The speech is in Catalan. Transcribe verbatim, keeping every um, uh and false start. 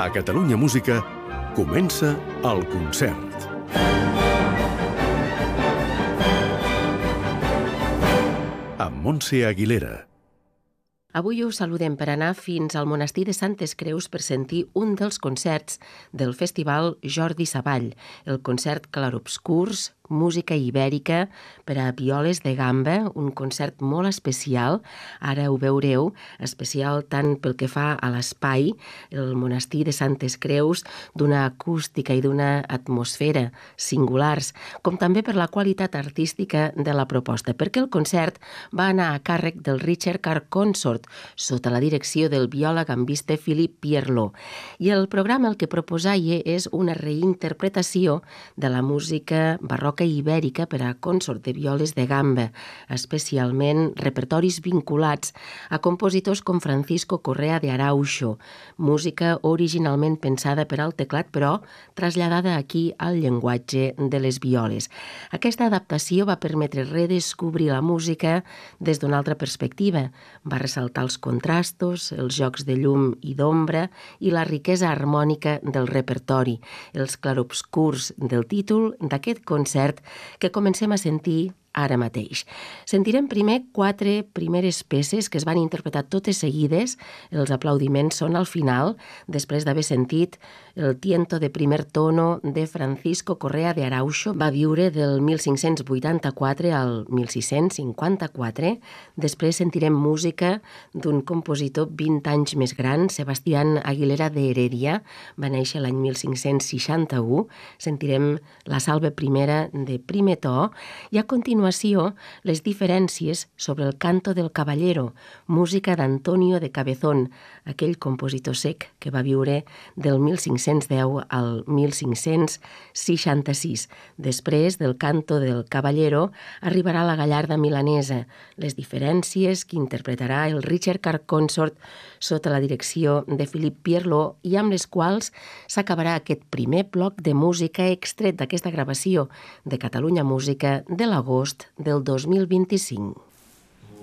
A Catalunya Música comença el concert. Amb Montse Aguilera. Avui us saludem per anar fins al monestir de Santes Creus per sentir un dels concerts del Festival Jordi Savall, el concert Clarobscurs, música ibèrica per a violes de gamba, un concert molt especial, ara ho veureu, especial tant pel que fa a l'espai, el monestir de Santes Creus, d'una acústica i d'una atmosfera singulars, com també per la qualitat artística de la proposta, perquè el concert va anar a càrrec del Richard Carr Consort, sota la direcció del viola gambista Philippe Pierlot. I el programa el que proposaia és una reinterpretació de la música barroca i ibèrica per a consort de violes de gamba, especialment repertoris vinculats a compositors com Francisco Correa de Arauxo, música originalment pensada per al teclat, però traslladada aquí al llenguatge de les violes. Aquesta adaptació va permetre redescobrir la música des d'una altra perspectiva, va ressaltar els contrastos, els jocs de llum i d'ombra i la riquesa harmònica del repertori, els clarobscurs del títol d'aquest concert que comencem a sentir ara mateix. Sentirem primer quatre primeres peces que es van interpretar totes seguides. Els aplaudiments són al final, després d'haver sentit el tiento de primer tono de Francisco Correa de Arauxo. Va viure del mil cinc-cents vuitanta-quatre al mil sis-cents cinquanta-quatre. Després sentirem música d'un compositor vint anys més gran, Sebastián Aguilera de Heredia. Va néixer l'any mil cinc-cents seixanta-u. Sentirem la salve primera de primer to i a continuació les diferències sobre el canto del caballero, música d'Antonio de Cabezón, aquell compositor cec que va viure del mil cinc-cents deu al mil cinc-cents seixanta-sis. Després del canto del caballero arribarà la gallarda milanesa, les diferències que interpretarà el Richard Carr Consort sota la direcció de Philippe Pierlot i amb les quals s'acabarà aquest primer bloc de música extret d'aquesta gravació de Catalunya Música de l'agost del dos mil vint-i-cinc.